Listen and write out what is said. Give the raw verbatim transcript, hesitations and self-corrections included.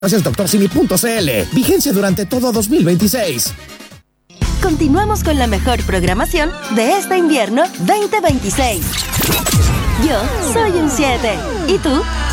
Gracias doctor simi punto c l. Vigencia durante todo dos mil veintiséis. Continuamos con la mejor programación de este invierno veinte veintiséis. Yo soy un siete. ¿Y tú?